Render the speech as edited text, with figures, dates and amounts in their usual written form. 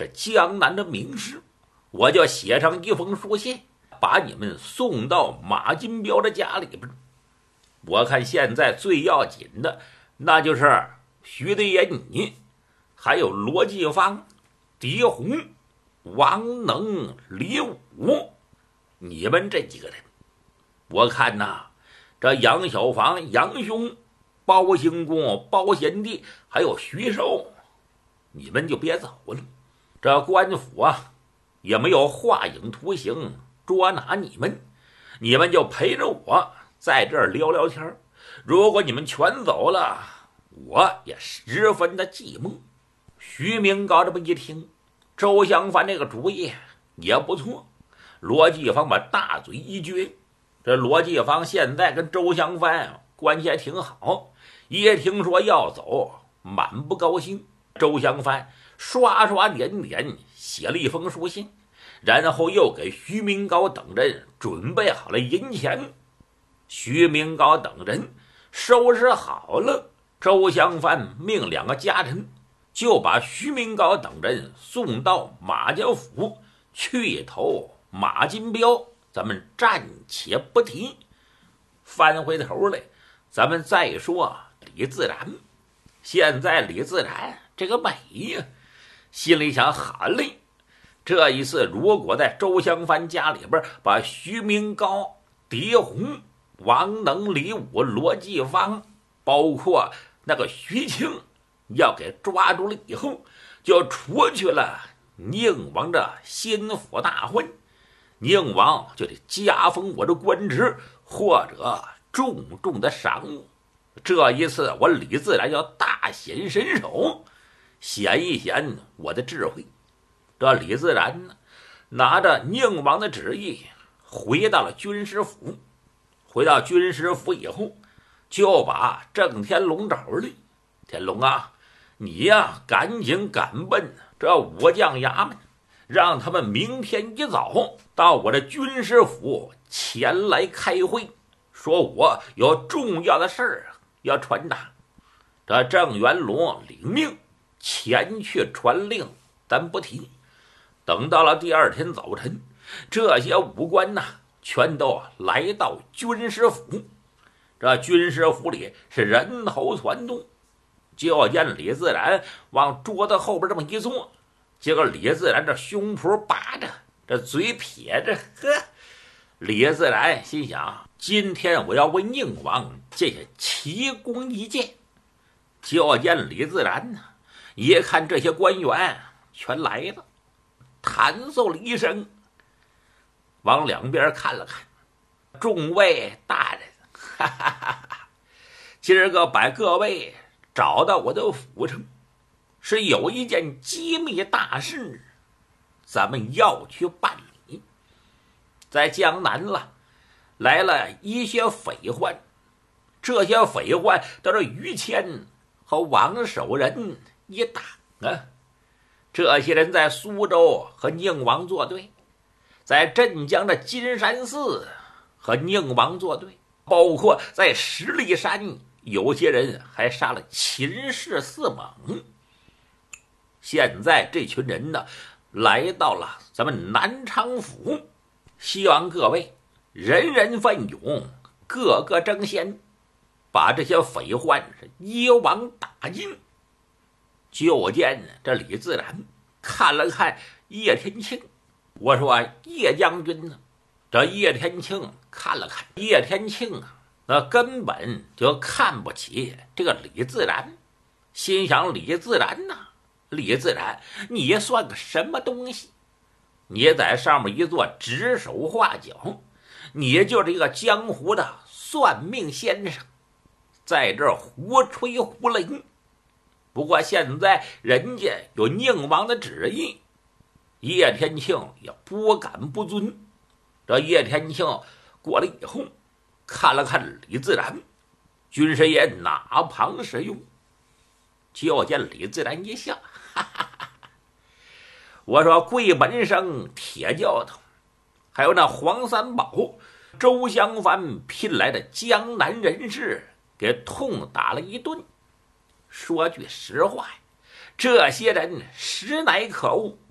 是江南的名士，我就写上一封书信，把你们送到马金彪的家里边。我看现在最要紧的，那就是徐德业你，还有罗继芳、狄红、王能、李武，你们这几个人。我看呐，这杨小房、杨兄、包兴公、包贤弟，还有徐寿，你们就别走了。这官府啊，也没有画影图形捉拿你们，你们就陪着我在这儿聊聊天。如果你们全走了，我也十分的寂寞。徐明高这么一听，周香帆这个主意也不错。罗继芳把大嘴一撅，这罗继芳现在跟周香帆关系还挺好，一听说要走，满不高兴。周香帆刷刷点点写了一封书信，然后又给徐明高等人准备好了银钱。徐明高等人收拾好了，周香帆命两个家臣就把徐明高等人送到马家府去投马金彪。咱们暂且不提，翻回头来咱们再说李自然。现在李自然这个美呀，心里想，好嘞，这一次如果在周香帆家里边把徐明高、狄红、王能、李武、罗继芳，包括那个徐庆要给抓住了以后，就除去了宁王这心腹大患，宁王就得加封我的官职，或者重重的赏我。这一次我李自然要大显身手，显一显我的智慧。这李自然呢，拿着宁王的旨意回到了军师府。回到军师府以后，就把郑天龙找来。天龙啊，你呀赶紧赶奔这武将衙门，让他们明天一早到我的军师府前来开会，说我有重要的事儿要传达。这郑元龙领命前去传令，咱不提。等到了第二天早晨，这些武官呐全都来到军师府。这军师府里是人头攒动，就见李自然往桌子后边这么一坐，结果李自然这胸脯拔着，这嘴撇着，李自然心想，今天我要为宁王建下奇功一件。就见李自然呢，一看这些官员全来了，弹奏了一声，往两边看了看，众位大人，哈哈哈哈，今儿个把各位找到我的府城，是有一件机密大事，咱们要去办理。在江南了，来了一些匪患，这些匪患都是于谦和王守仁一党啊。这些人在苏州和宁王作对，在镇江的金山寺和宁王作对，包括在十里山，有些人还杀了秦氏四猛。现在这群人呢，来到了咱们南昌府，希望各位人人奋勇，个个争先，把这些匪患是一网打尽。就见这李自然看了看叶天庆，我说叶将军呢？这叶天庆看了看叶天庆啊，那根本就看不起这个李自然，心想李自然呐，李自然你算个什么东西？你在上面一坐指手画脚，你就是一个江湖的算命先生，在这儿胡吹胡擂。不过现在人家有宁王的旨意，叶天庆也不敢不遵。这叶天庆过来以后，看了看李自然，军师爷哪旁使用？就见李自然一笑，哈哈哈！我说桂本生、铁教头，还有那黄三宝、周香帆聘来的江南人士，给痛打了一顿。说句实话，这些人实乃可恶，